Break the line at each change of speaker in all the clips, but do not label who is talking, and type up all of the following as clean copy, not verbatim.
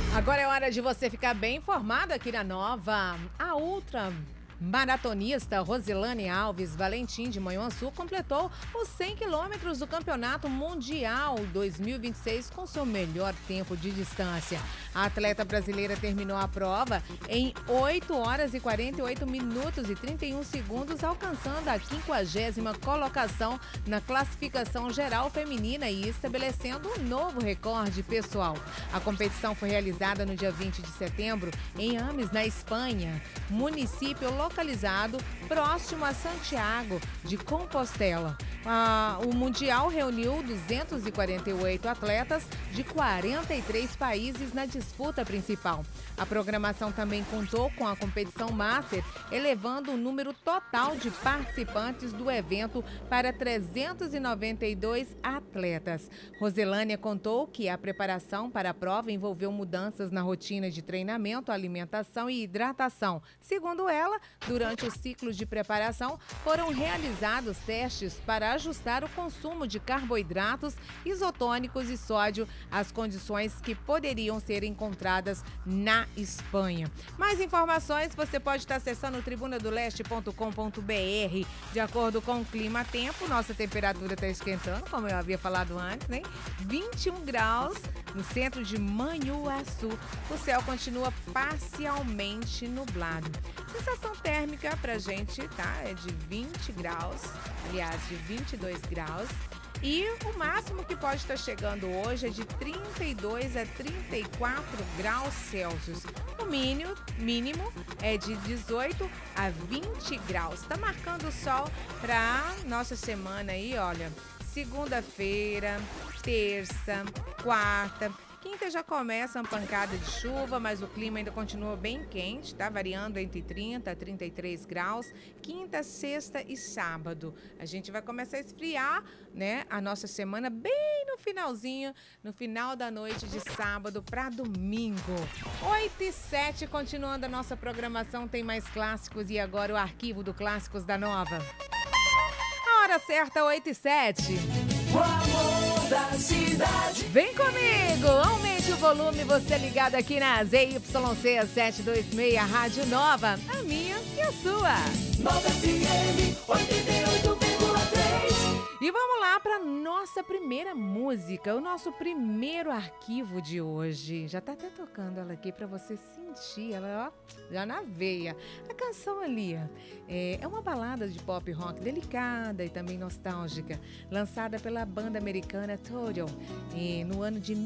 Agora é hora de você ficar bem informado aqui na Nova. A ultra maratonista Rosilane Alves Valentim de Manhuaçu completou os 100 quilômetros do Campeonato Mundial 2026 com seu melhor tempo de distância. A atleta brasileira terminou a prova em 8 horas e 48 minutos e 31 segundos, alcançando a 50ª colocação na classificação geral feminina e estabelecendo um novo recorde pessoal. A competição foi realizada no dia 20 de setembro em Ames, na Espanha, município localizado próximo a Santiago de Compostela. O Mundial reuniu 248 atletas de 43 países na disputa principal. A programação também contou com a competição Master, elevando o número total de participantes do evento para 392 atletas. Rosilane contou que a preparação para a prova envolveu mudanças na rotina de treinamento, alimentação e hidratação. Segundo ela, durante o ciclo de preparação, foram realizados testes para ajustar o consumo de carboidratos, isotônicos e sódio às condições que poderiam ser encontradas na Espanha. Mais informações você pode estar acessando tribunadoleste.com.br. De acordo com o clima-tempo, nossa temperatura está esquentando, como eu havia falado antes, né? 21 graus no centro de Manhuaçu. O céu continua parcialmente nublado. Sensação térmica pra gente, tá? É de 20 graus, aliás, de 22 graus. E o máximo que pode estar chegando hoje é de 32 a 34 graus Celsius. O mínimo é de 18 a 20 graus. Tá marcando o sol para nossa semana aí, olha. Segunda-feira, terça, quarta. Quinta já começa uma pancada de chuva, mas o clima ainda continua bem quente, tá? Variando entre 30 a 33 graus. Quinta, sexta e sábado. A gente vai começar a esfriar, né? A nossa semana bem no finalzinho, no final da noite de sábado para domingo. 8h07, continuando a nossa programação, tem mais clássicos e agora o arquivo do Clássicos da Nova. A hora certa, 8h07.
O amor da cidade.
Vem comigo, aumente o volume, você ligado aqui na ZYC 726, Rádio Nova, a minha e a sua.
Nova FM 88,3.
E vamos lá para nossa primeira música, o nosso primeiro arquivo de hoje. Já tá até tocando ela aqui para você sentir ela, ó, já na veia. A canção ali é uma balada de pop rock delicada e também nostálgica, lançada pela banda americana Total no ano de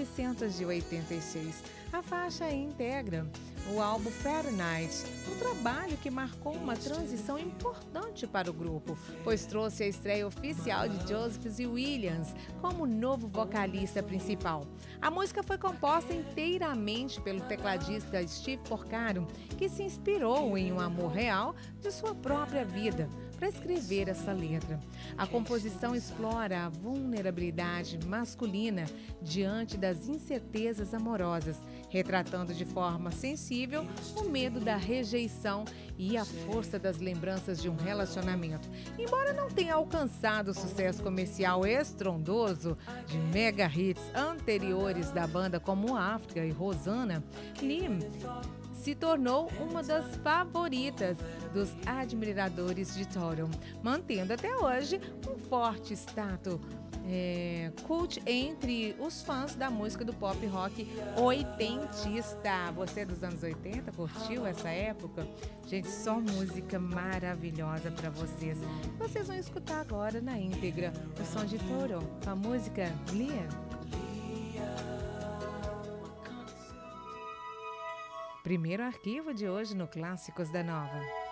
1986. A faixa integra o álbum Fahrenheit, um trabalho que marcou uma transição importante para o grupo, pois trouxe a estreia oficial de Joseph Williams como novo vocalista principal. A música foi composta inteiramente pelo tecladista Steve Porcaro, que se inspirou em um amor real de sua própria vida para escrever essa letra. A composição explora a vulnerabilidade masculina diante das incertezas amorosas, retratando de forma sensível o medo da rejeição e a força das lembranças de um relacionamento. Embora não tenha alcançado o sucesso comercial estrondoso de mega hits anteriores da banda como África e Rosanna, Lim se tornou uma das favoritas dos admiradores de Total, mantendo até hoje um forte status cult entre os fãs da música do pop rock oitentista. Você é dos anos 80, curtiu essa época? Gente, só música maravilhosa para vocês. Vocês vão escutar agora na íntegra o som de Total, a música Lia. Primeiro arquivo de hoje no Clássicos da Nova.